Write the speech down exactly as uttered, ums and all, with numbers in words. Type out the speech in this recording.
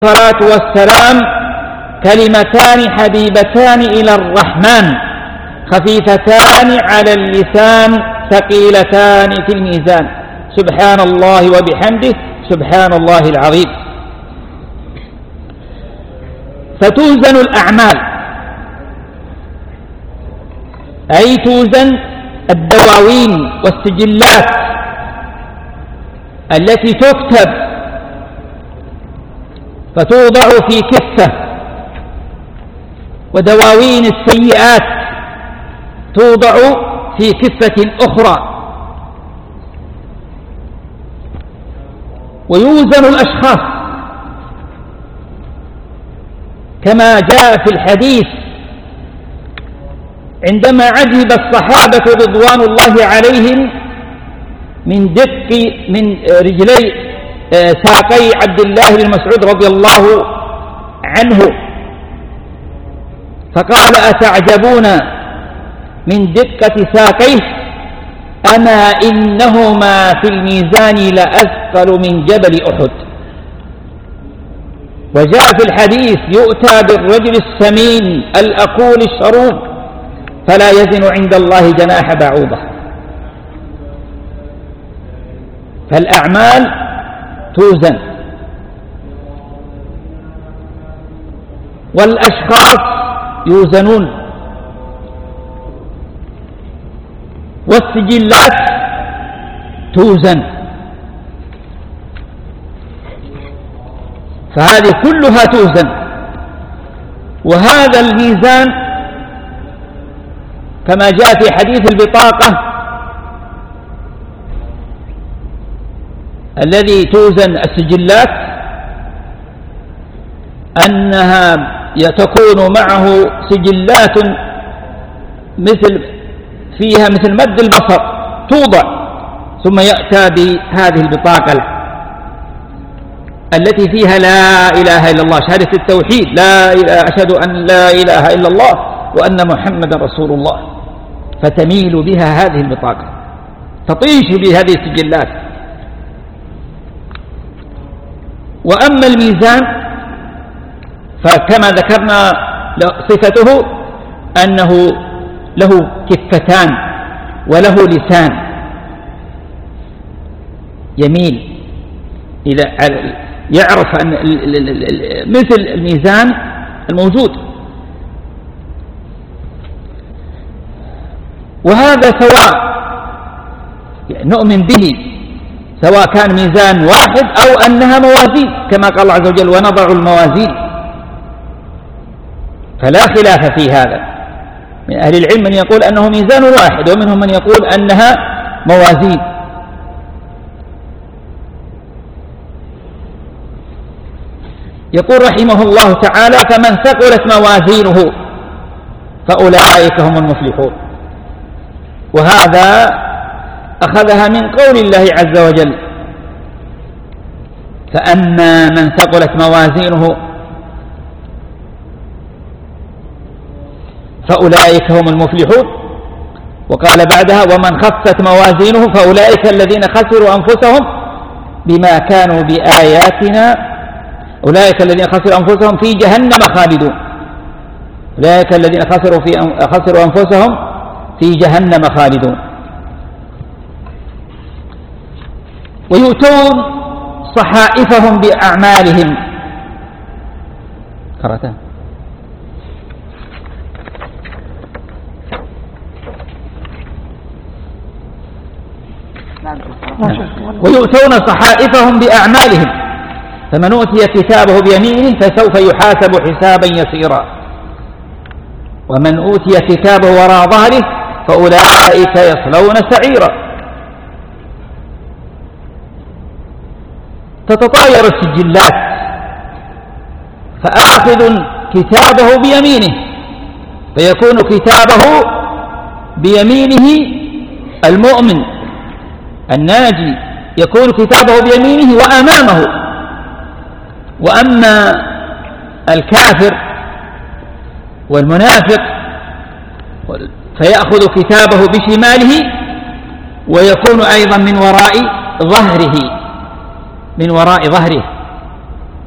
الصلاة والسلام كلمتان حبيبتان إلى الرحمن خفيفتان على اللسان ثقيلتان في الميزان سبحان الله وبحمده سبحان الله العظيم. فتوزن الأعمال، أي توزن الدواوين والسجلات التي تكتب فتوضع في كفة، ودواوين السيئات توضع في كفة أخرى. ويوزن الأشخاص كما جاء في الحديث عندما عجب الصحابة رضوان الله عليهم من دق من رجلي ساقي عبد الله بن مسعود رضي الله عنه، فقال: أتعجبون من دقة ساقيه؟ أما إنهما في الميزان لأثقل من جبل أحد. وجاء في الحديث: يؤتى بالرجل السمين الأقول الشروب فلا يزن عند الله جناح بعوضة. فالأعمال توزن، والأشخاص يوزنون، والسجلات توزن. فهذه كلها توزن. وهذا الميزان كما جاء في حديث البطاقة الذي توزن السجلات أنها تكون معه سجلات مثل فيها مثل مد البصر توضع، ثم يأتى بهذه البطاقة التي فيها لا إله إلا الله، شهادة التوحيد، لا إله أشهد أن لا إله إلا الله وأن محمد رسول الله، فتميل بها هذه البطاقة، تطيش بهذه السجلات. وأما الميزان فكما ذكرنا صفته أنه له كفتان وله لسان يميل، إذا يعرف أن مثل الميزان الموجود. وهذا سواء نؤمن به، سواء كان ميزان واحد أو أنها موازين كما قال الله عز وجل: ونضع الموازين. فلا خلاف في هذا. من أهل العلم من يقول أنه ميزان واحد، ومنهم من يقول أنها موازين. يقول رحمه الله تعالى: فمن ثقلت موازينه فأولئك هم المفلحون. وهذا أخذها من قول الله عز وجل: فأما من ثقلت موازينه فأولئك هم المفلحون. وقال بعدها: ومن خفت موازينه فأولئك الذين خسروا أنفسهم بما كانوا بآياتنا أولئك الذين خسروا أنفسهم في جهنم خالدون. أولئك الذين خسروا, في خسروا أنفسهم في جهنم خالدون. ويؤتون صحائفهم بأعمالهم. قرأتها. ويؤتون صحائفهم بأعمالهم، فمن أوتي كتابه بيمينه فسوف يحاسب حسابا يسيرا، ومن أوتي كتابه وراء ظهره فأولئك يصلون سعيرا. تتطاير السجلات، فآخذ كتابه بيمينه فيكون كتابه بيمينه المؤمن الناجي، يكون كتابه بيمينه وأمامه. وأما الكافر والمنافق فيأخذ كتابه بشماله ويكون أيضا من وراء ظهره من وراء ظهره